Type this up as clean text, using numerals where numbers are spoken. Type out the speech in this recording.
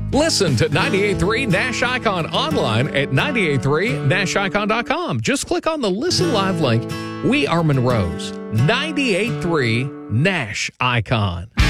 Listen to 98.3 Nash Icon online at 98.3nashicon.com. Just click on the Listen Live link. We are Monroe's 98.3 Nash Icon.